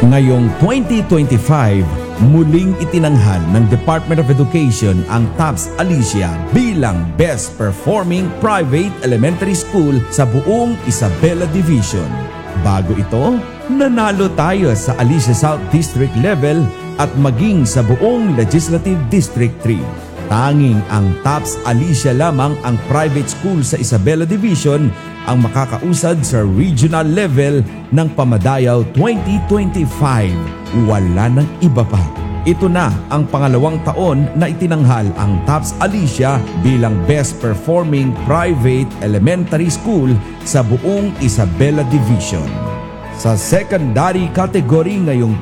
Ngayong 2025, muling itinanghal ng Department of Education ang TAPS Alicia bilang Best Performing Private Elementary School sa buong Isabela Division. Bago ito, nanalo tayo sa Alicia South District level at maging sa buong Legislative District 3. Tanging ang TAPS Alicia lamang ang private school sa Isabela Division ang makakausad sa regional level ng Pamadayaw 2025. Wala nang iba pa. Ito na ang pangalawang taon na itinanghal ang TAPS Alicia bilang Best Performing Private Elementary School sa buong Isabela Division. Sa secondary category ngayong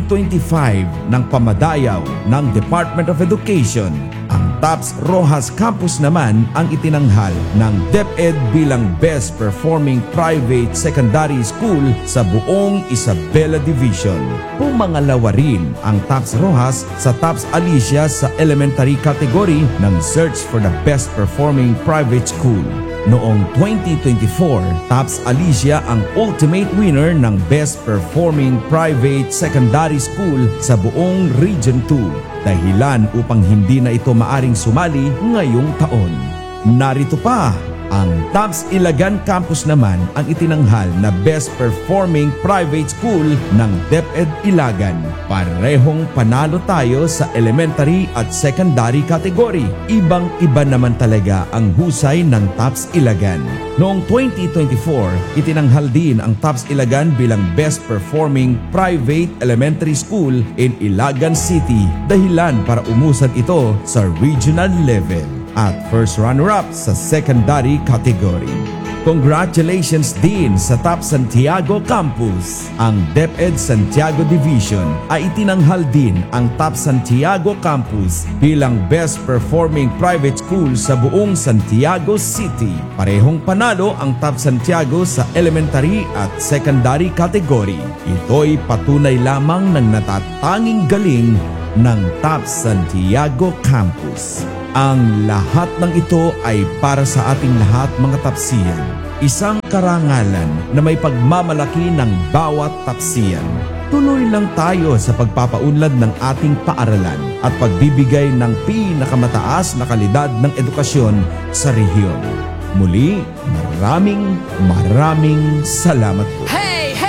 2025 ng Pamadayaw ng Department of Education, ang TAPS Rojas Campus naman ang itinanghal ng DepEd bilang Best Performing Private Secondary School sa buong Isabela Division. Pumangalawa rin ang TAPS Rojas sa TAPS Alicia sa elementary category ng Search for the Best Performing Private School. Noong 2024, TAPS Alicia ang ultimate winner ng Best Performing Private Secondary School sa buong Region 2, dahilan upang hindi na ito maaring sumali ngayong taon. Narito pa, ang TAPS Ilagan Campus naman ang itinanghal na Best Performing Private School ng DepEd Ilagan. Parehong panalo tayo sa elementary at secondary category. Ibang-iba naman talaga ang husay ng TAPS Ilagan. Noong 2024, itinanghal din ang TAPS Ilagan bilang Best Performing Private Elementary School in Ilagan City, dahilan para umusad ito sa regional level at first runner-up sa secondary category. Congratulations din sa TAPS Santiago Campus. Ang DepEd Santiago Division ay itinanghal din ang TAPS Santiago Campus bilang Best Performing Private School sa buong Santiago City. Parehong panalo ang TAPS Santiago sa elementary at secondary category. Ito'y patunay lamang ng natatanging galing ng TAPS Santiago Campus. Ang lahat ng ito ay para sa ating lahat mga tapsiyan. Isang karangalan na may pagmamalaki ng bawat tapsiyan. Tuloy lang tayo sa pagpapaunlad ng ating paaralan at pagbibigay ng pinakamataas na kalidad ng edukasyon sa rehiyon. Muli, maraming salamat po.